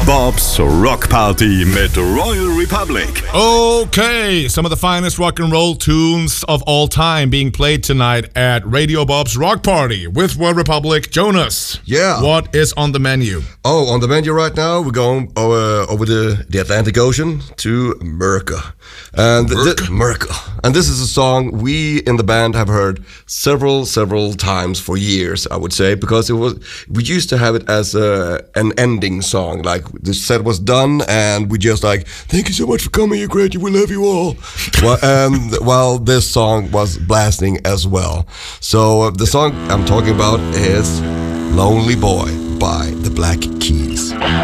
Bob's Rock Party mit Royal Republic. Okay, some of the finest rock and roll tunes of all time being played tonight at Radio Bob's Rock Party with Royal Republic. Jonas, yeah, what is on the menu? Oh, on the menu right now, we're going over the Atlantic Ocean to Merca. And Merca. And this is a song we in the band have heard several times for years, I would say, because we used to have it as an ending song. Like the set was done and we just like, thank you so much for coming, you're great, we love you all. While this song was blasting as well. So the song I'm talking about is Lonely Boy by the Black Keys.